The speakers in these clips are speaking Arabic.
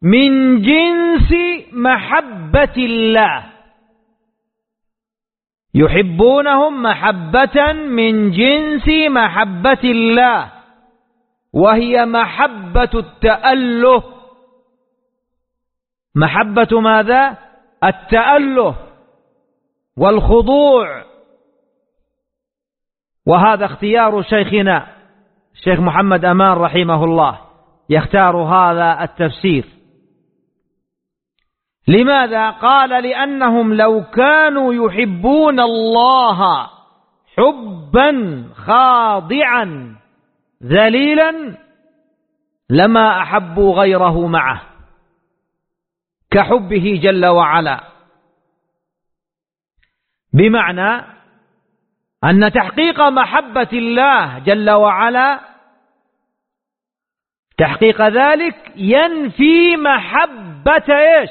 من جنس محبة الله، يحبونهم محبة من جنس محبة الله، وهي محبة التأله. محبة ماذا؟ التأله والخضوع. وهذا اختيار شيخنا الشيخ محمد أمان رحمه الله، يختار هذا التفسير. لماذا؟ قال لأنهم لو كانوا يحبون الله حبا خاضعا ذليلا لما أحبوا غيره معه، كحبه جل وعلا. بمعنى أن تحقيق محبة الله جل وعلا، تحقيق ذلك ينفي محبة إيش؟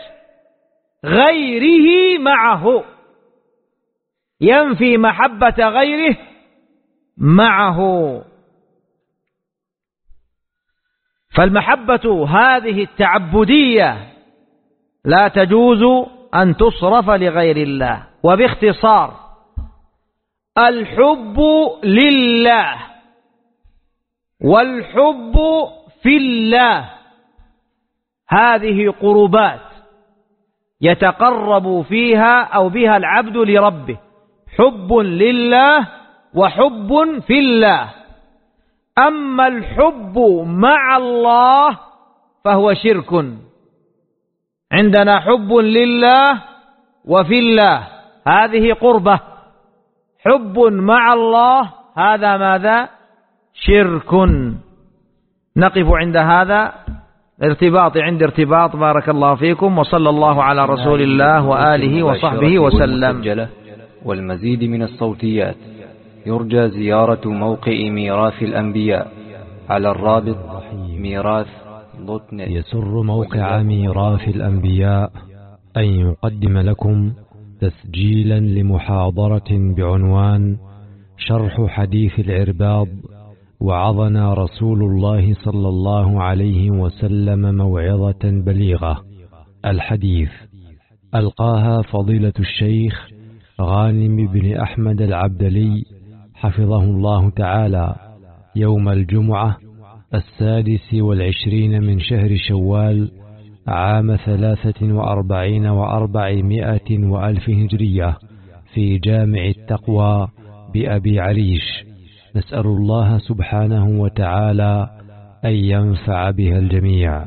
غيره معه، ينفي محبة غيره معه. فالمحبة هذه التعبدية لا تجوز أن تصرف لغير الله. وباختصار الحب لله والحب في الله هذه قربات يتقرب فيها أو بها العبد لربه، حب لله وحب في الله. أما الحب مع الله فهو شرك. عندنا حب لله وفي الله، هذه قربة. حب مع الله هذا ماذا؟ شرك. نقف عند هذا عند ارتباط. بارك الله فيكم، وصلى الله على رسول الله وآله وصحبه وسلم. والمزيد من الصوتيات يرجى زيارة موقع ميراث الأنبياء على الرابط ميراث.net. يسر موقع ميراث الأنبياء أن يقدم لكم تسجيلا لمحاضرة بعنوان شرح حديث العرباض: وعظنا رسول الله صلى الله عليه وسلم موعظة بليغة. الحديث ألقاها فضيلة الشيخ غانم بن أحمد العبدلي حفظه الله تعالى يوم الجمعة 26 من شهر شوال عام 43 و400 وألف هجرية في جامع التقوى بأبي عريش. نسأل الله سبحانه وتعالى أن ينفع بها الجميع.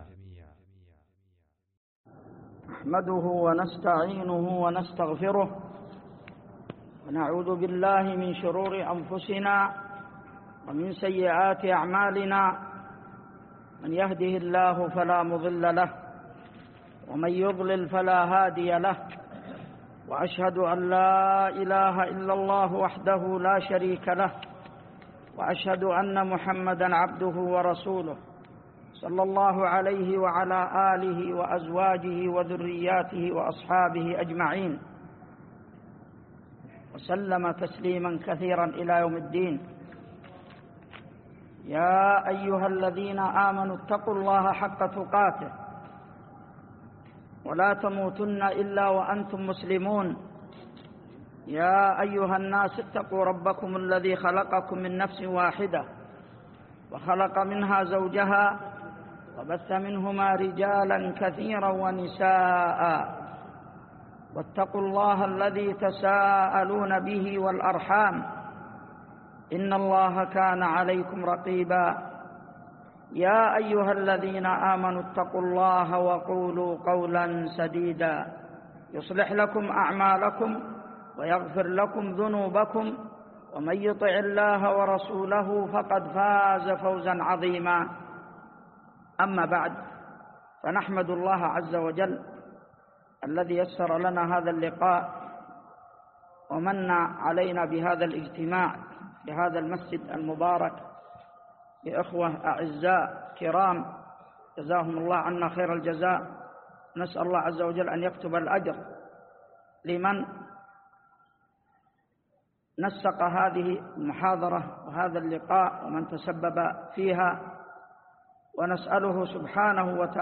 نحمده ونستعينه ونستغفره، ونعوذ بالله من شرور أنفسنا ومن سيئات أعمالنا. من يهده الله فلا مضل له، ومن يضلل فلا هادي له. وأشهد أن لا إله إلا الله وحده لا شريك له، وأشهد أن محمدا عبده ورسوله صلى الله عليه وعلى آله وأزواجه وذرياته وأصحابه أجمعين، وسلم تسليما كثيرا إلى يوم الدين. يا أيها الذين آمنوا اتقوا الله حق تقاته ولا تموتن إلا وأنتم مسلمون. يا أيها الناس اتقوا ربكم الذي خلقكم من نفس واحدة وخلق منها زوجها وبث منهما رجالا كثيرا ونساء، واتقوا الله الذي تساءلون به والأرحام، إن الله كان عليكم رقيبا. يا أيها الذين آمنوا اتقوا الله وقولوا قولا سديدا يصلح لكم أعمالكم ويغفر لكم ذنوبكم، ومن يطع الله ورسوله فقد فاز فوزا عظيما. أما بعد، فنحمد الله عز وجل الذي يسر لنا هذا اللقاء ومن علينا بهذا الاجتماع في هذا المسجد المبارك بإخوة أعزاء كرام جزاهم الله عنا خير الجزاء. نسأل الله عز وجل أن يكتب الأجر لمن نسق هذه المحاضرة وهذا اللقاء ومن تسبب فيها، ونسأله سبحانه وتعالى